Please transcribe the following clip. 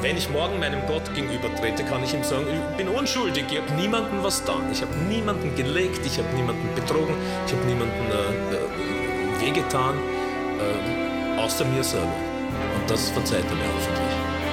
Wenn ich morgen meinem Gott gegenübertrete, kann ich ihm sagen, ich bin unschuldig, ich habe niemandem was getan. Ich habe niemanden gelegt, ich habe niemanden betrogen, ich habe niemanden wehgetan, außer mir selber. Und das verzeiht er mir hoffentlich.